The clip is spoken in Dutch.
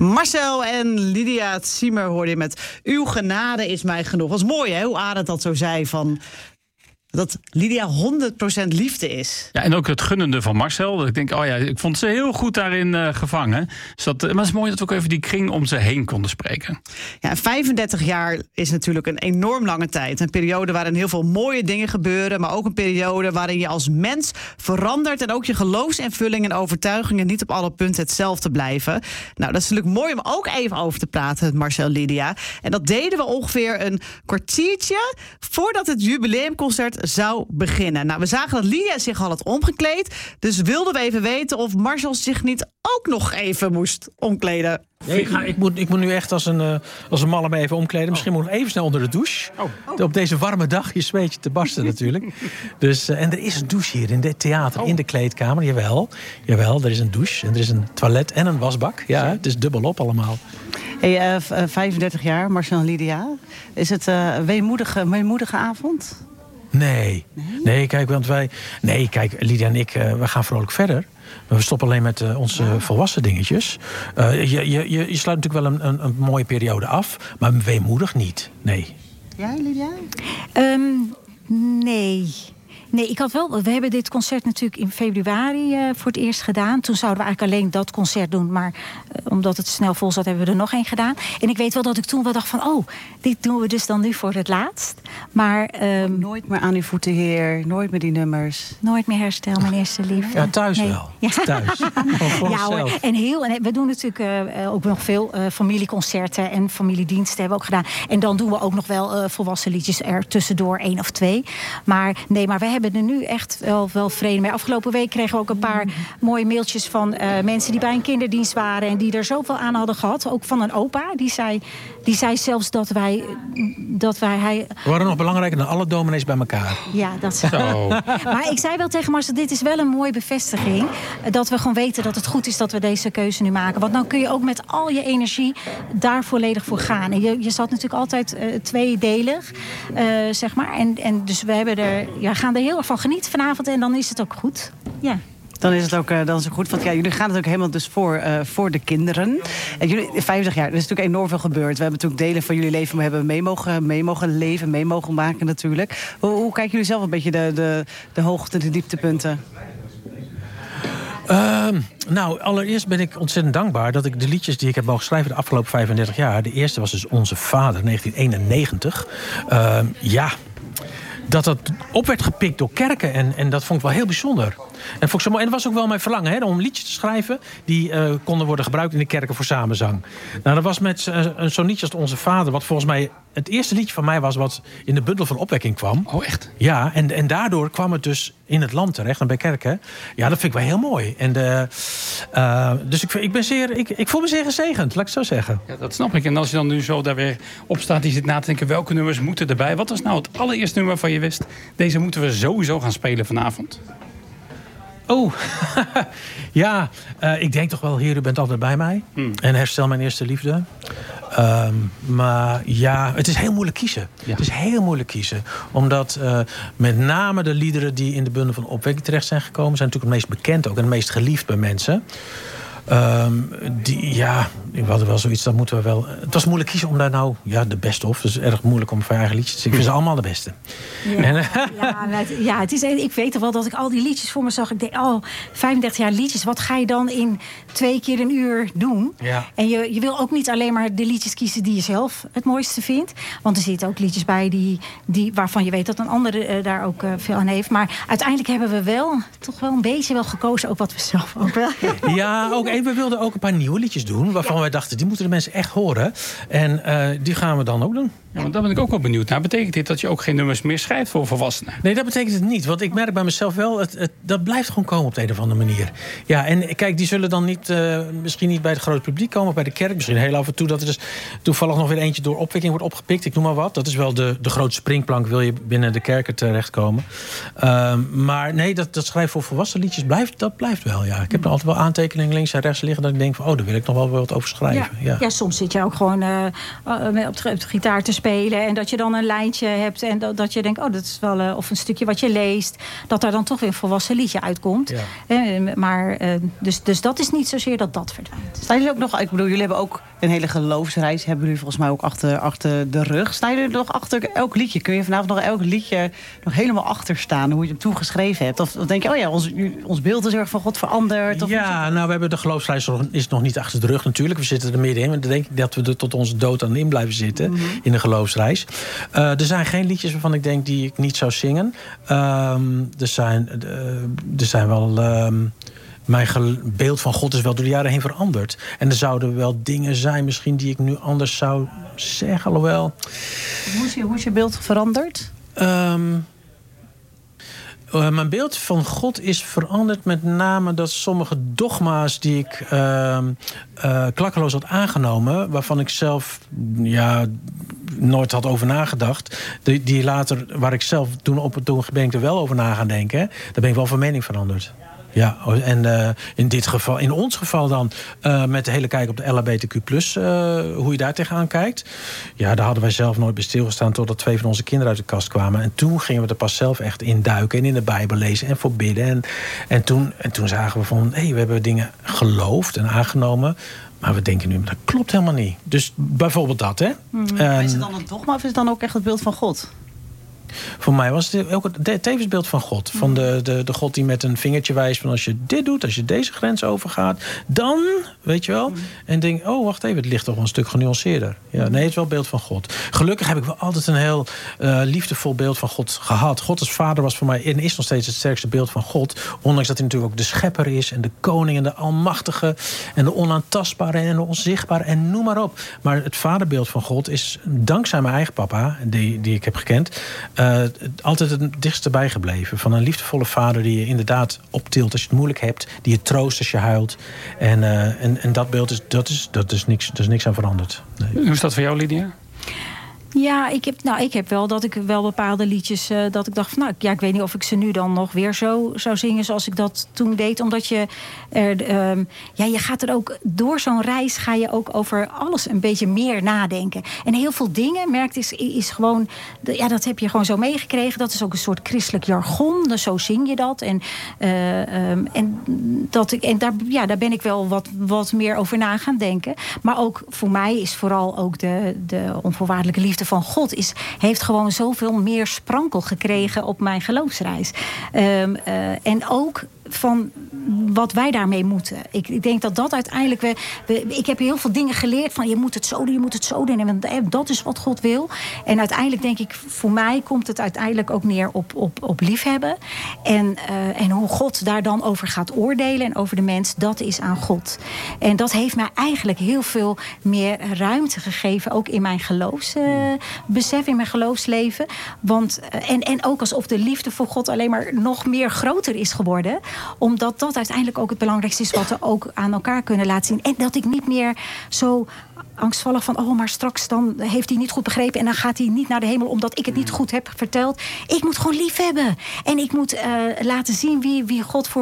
Marcel en Lydia Ziemer hoorde je met Uw genade is mij genoeg. Was mooi, hè, hoe Arend dat zo zei van dat Lydia 100% liefde is. Ja, en ook het gunnende van Marcel. Ik denk, ik vond ze heel goed daarin gevangen. Dus maar het is mooi dat we ook even die kring om ze heen konden spreken. Ja, 35 jaar is natuurlijk een enorm lange tijd. Een periode waarin heel veel mooie dingen gebeuren, maar ook een periode waarin je als mens verandert en ook je geloofsinvulling en overtuigingen niet op alle punten hetzelfde blijven. Nou, dat is natuurlijk mooi om ook even over te praten met Marcel en Lydia. En dat deden we ongeveer een kwartiertje voordat het jubileumconcert zou beginnen. Nou, we zagen dat Lydia zich al had omgekleed, dus wilden we even weten of Marcel zich niet ook nog even moest omkleden. Nee, ik moet nu echt als een malle me even omkleden. Misschien moet ik nog even snel onder de douche. Op deze warme dag, je zweet je te barsten natuurlijk. Dus, en er is een douche hier in dit theater, in de kleedkamer. Jawel, er is een douche. En er is een toilet en een wasbak. Ja, het is dubbelop allemaal. Hey, 35 jaar, Marcel en Lydia. Is het een weemoedige avond? Nee, kijk, Lydia en ik, we gaan vrolijk verder. We stoppen alleen met onze volwassen dingetjes. Je sluit natuurlijk wel een mooie periode af, maar weemoedig niet. Nee. Jij, Lydia? Nee, ik had wel. We hebben dit concert natuurlijk in februari voor het eerst gedaan. Toen zouden we eigenlijk alleen dat concert doen. Maar omdat het snel vol zat, hebben we er nog één gedaan. En ik weet wel dat ik toen wel dacht van, dit doen we dus dan nu voor het laatst. Maar nooit meer aan uw voeten, Heer. Nooit meer die nummers. Nooit meer Herstel, mijn eerste liefde. Ja, thuis wel. Ja. Thuis. Ja hoor. En we doen natuurlijk ook nog veel familieconcerten en familiediensten hebben we ook gedaan. En dan doen we ook nog wel volwassen liedjes er tussendoor 1 of 2. Maar we hebben er nu echt wel vrede mee. Afgelopen week kregen we ook een paar mooie mailtjes van mensen die bij een kinderdienst waren en die er zoveel aan hadden gehad. Ook van een opa. Die zei zelfs dat wij... We waren nog belangrijker dan alle dominees bij elkaar. Ja, dat zo. Maar ik zei wel tegen Marcel, dit is wel een mooie bevestiging. Dat we gewoon weten dat het goed is dat we deze keuze nu maken. Want dan kun je ook met al je energie daar volledig voor gaan. En je zat natuurlijk altijd tweedelig, zeg maar. En dus we gaan er heel erg van genieten vanavond. En dan is het ook goed. Ja. Dan is het ook goed. Want jullie gaan het ook helemaal dus voor de kinderen. En jullie, 50 jaar, er is natuurlijk enorm veel gebeurd. We hebben natuurlijk delen van jullie leven mee mogen leven, mee mogen maken natuurlijk. Hoe kijken jullie zelf een beetje de hoogte, de dieptepunten? Allereerst ben ik ontzettend dankbaar dat ik de liedjes die ik heb mogen schrijven de afgelopen 35 jaar... de eerste was dus Onze Vader, 1991. Dat op werd gepikt door kerken. En dat vond ik wel heel bijzonder. En vond ik zo mooi. En dat was ook wel mijn verlangen, om liedjes te schrijven die konden worden gebruikt in de kerken voor samenzang. Nou, dat was met zo'n liedje als Onze Vader, wat volgens mij het eerste liedje van mij was wat in de bundel van opwekking kwam. Oh, echt? Ja, en daardoor kwam het dus in het land terecht en bij kerken. Ja, dat vind ik wel heel mooi. En dus ik voel me zeer gezegend, laat ik het zo zeggen. Ja, dat snap ik. En als je dan nu zo daar weer op staat, die zit na te denken, welke nummers moeten erbij? Wat was nou het allereerste nummer van je wist? Deze moeten we sowieso gaan spelen vanavond. Ik denk toch wel, Heer, u bent altijd bij mij. En Herstel, mijn eerste liefde. Maar ja, het is heel moeilijk kiezen. Ja. Het is heel moeilijk kiezen. Omdat met name de liederen die in de bundel van opwekking terecht zijn gekomen... zijn natuurlijk het meest bekend ook en het meest geliefd bij mensen. We hadden wel zoiets, dat moeten we wel... Het was moeilijk kiezen om daar de best of. Het is erg moeilijk om voor je eigen liedjes te zien. Ik vind ze allemaal de beste. Ja, ik weet toch wel dat ik al die liedjes voor me zag. Ik denk, 35 jaar liedjes. Wat ga je dan in 2 keer een uur doen? Ja. En je wil ook niet alleen maar de liedjes kiezen die je zelf het mooiste vindt. Want er zitten ook liedjes bij waarvan je weet dat een ander daar ook veel aan heeft. Maar uiteindelijk hebben we toch wel een beetje gekozen. Ook wat we zelf ook wel. Ja, ook. En we wilden ook een paar nieuwe liedjes doen. Waarvan wij dachten, die moeten de mensen echt horen. En die gaan we dan ook doen. Ja, want daar ben ik ook wel benieuwd naar. Betekent dit dat je ook geen nummers meer schrijft voor volwassenen? Nee, dat betekent het niet. Want ik merk bij mezelf wel, dat blijft gewoon komen op de een of andere manier. Ja, en kijk, die zullen dan misschien niet bij het grote publiek komen, bij de kerk. Misschien heel af en toe dat er dus toevallig nog weer eentje door opwekking wordt opgepikt. Ik noem maar wat. Dat is wel de grote springplank, wil je binnen de kerken terechtkomen. Maar nee, dat schrijven voor volwassen liedjes blijft wel, ja. Ik heb er altijd wel aantekeningen links en rechts liggen dat ik denk van, daar wil ik nog wel wat over schrijven. Ja, soms zit je ook gewoon op de gitaar te spelen en dat je dan een lijntje hebt en dat je denkt, dat is wel, of een stukje wat je leest, dat daar dan toch weer een volwassen liedje uitkomt. Maar dus dat is niet zozeer dat verdwijnt. Staan jullie ook nog, ik bedoel, jullie hebben ook een hele geloofsreis, hebben jullie volgens mij ook achter de rug. Staan jullie nog achter elk liedje? Kun je vanavond nog elk liedje nog helemaal achter staan, hoe je hem toegeschreven hebt? Of denk je, ons beeld is heel erg van God veranderd? Of we hebben de geloofsreis is nog niet achter de rug natuurlijk. We zitten er middenin. Maar dan denk ik dat we er tot onze dood aan in blijven zitten in de geloofsreis. Er zijn geen liedjes waarvan ik denk die ik niet zou zingen. Er zijn wel... Mijn beeld van God is wel door de jaren heen veranderd. En er zouden wel dingen zijn misschien die ik nu anders zou zeggen. Alhoewel... Hoe is je beeld veranderd? Mijn beeld van God is veranderd met name dat sommige dogma's die ik klakkeloos had aangenomen, waarvan ik zelf nooit had over nagedacht, die later, waar ik zelf toen ben ik er wel over na gaan denken, daar ben ik wel van mening veranderd. Ja, en in ons geval dan met de hele kijk op de LHBTQ+, hoe je daar tegenaan kijkt. Ja, daar hadden wij zelf nooit bij stilgestaan totdat 2 van onze kinderen uit de kast kwamen. En toen gingen we er pas zelf echt in duiken en in de Bijbel lezen en voor bidden. En toen zagen we van, we hebben dingen geloofd en aangenomen. Maar we denken nu, dat klopt helemaal niet. Dus bijvoorbeeld dat, hè. Is het dan een dogma of is het dan ook echt het beeld van God? Voor mij was het ook het tevens beeld van God. Van de God die met een vingertje wijst van als je dit doet, als je deze grens overgaat, dan, weet je wel. En denk, wacht even, het ligt toch wel een stuk genuanceerder. Ja, nee, het is wel beeld van God. Gelukkig heb ik wel altijd een heel liefdevol beeld van God gehad. God als vader was voor mij en is nog steeds het sterkste beeld van God. Ondanks dat hij natuurlijk ook de schepper is en de koning en de almachtige en de onaantastbare en de onzichtbare en noem maar op. Maar het vaderbeeld van God is dankzij mijn eigen papa, die ik heb gekend, altijd het dichtste bijgebleven. Van een liefdevolle vader die je inderdaad optilt als je het moeilijk hebt. Die je troost als je huilt. En dat beeld is niks aan veranderd. Nee. Hoe is dat voor jou, Lydia? Ja, ik heb wel dat ik wel bepaalde liedjes dat ik dacht van, ik weet niet of ik ze nu dan nog weer zo zou zingen zoals ik dat toen deed, omdat je je gaat er ook door zo'n reis ga je ook over alles een beetje meer nadenken. En heel veel dingen merkt is gewoon, dat heb je gewoon zo meegekregen. Dat is ook een soort christelijk jargon. Dus zo zing je dat. Daar ben ik wel wat meer over na gaan denken. Maar ook voor mij is vooral ook de onvoorwaardelijke liefde van God heeft gewoon zoveel meer sprankel gekregen op mijn geloofsreis. En ook van wat wij daarmee moeten. Ik denk dat uiteindelijk ik heb heel veel dingen geleerd van je moet het zo doen en dat is wat God wil. En uiteindelijk denk ik, voor mij komt het uiteindelijk ook neer op liefhebben. En hoe God daar dan over gaat oordelen en over de mens, dat is aan God. En dat heeft mij eigenlijk heel veel meer ruimte gegeven, ook in mijn geloofsbesef, in mijn geloofsleven. Want, en ook alsof de liefde voor God alleen maar nog meer groter is geworden, omdat dat uiteindelijk ook het belangrijkste is wat we ook aan elkaar kunnen laten zien. En dat ik niet meer zo angstvallig van, maar straks dan heeft hij niet goed begrepen en dan gaat hij niet naar de hemel omdat ik het niet goed heb verteld. Ik moet gewoon lief hebben. En ik moet laten zien wie God voor